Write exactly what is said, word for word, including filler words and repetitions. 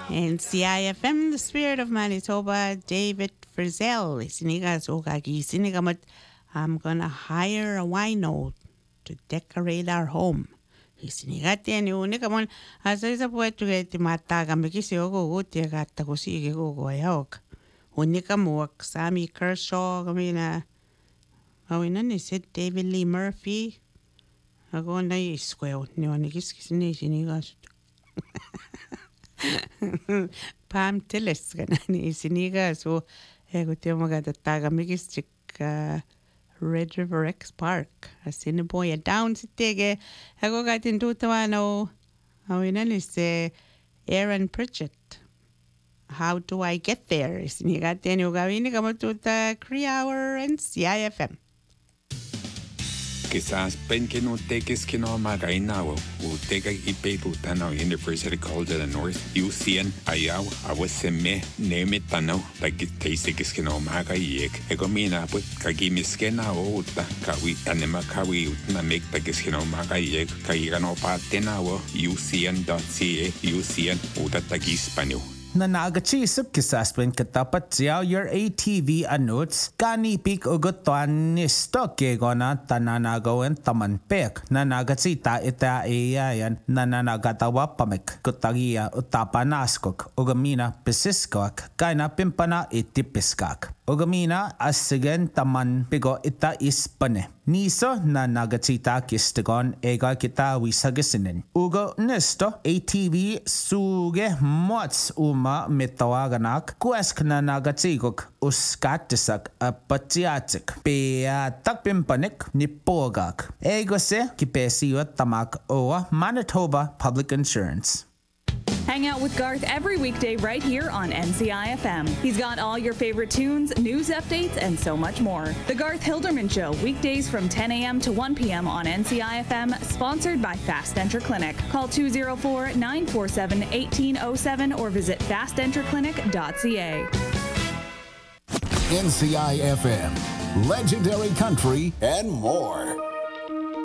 And C I F M, the spirit of Manitoba, David Frizzell. Isiniga sogagi sinigamot. I'm gonna hire a wino to decorate our home. Isiniga tiene unikamon. Asa isa puetu que te mataga me kisi ogo guti gata kusige gogo ayok. Unikamuak Sammy Kershaw kamina. Awina ni said David Lee Murphy. Ago na iskweo ni wanikis ni isiniga. Pam Tillis ganani isiniga so ego te magada taga migis chik Red River X Park asiniboya down sitege ego gatin tutawano awinani se Aaron Pritchett. How do I get there? Isiniga teni ugawini kamatuta Cree Hour and C I F M. Quizás pen que no te que es que no magainao o te que ipe tutano University College of the North U C N ayao aweseme neme tano like te se que es que no magaiek egomina pues kagi miskena o ta kawi anema kawi na make ta que es que no magaiek kagi no patena o U C N dot C A U C N o ta tagi Spanish na nagachisip kisaspen katapat ziao your A T V anots kanipik ugutuan nisto kegona tananagawen tamanpek na nagacita ita ayayan na nanagatawa pamik kutagia utapanaskok ugamina pisiskok kaina pimpana itipiskak ugamina asigen taman pigo ita ispane niso na nagacita kistagon ega kita wisagisinin ugo nisto A T V suge mots um ma metawaganak kuesk na nagatigok uskatisak apatiatik peatak pimpanik nipogak ego se kipesiwa tamak oa Manitoba Public Insurance. Hang out with Garth every weekday right here on N C I F M. He's got all your favorite tunes, news updates, and so much more. The Garth Hilderman Show, weekdays from ten a.m. to one p.m. on N C I F M, sponsored by Fast Enter Clinic. Call two oh four, nine four seven, one eight oh seven or visit fast enter clinic dot c a. N C I F M, legendary country and more.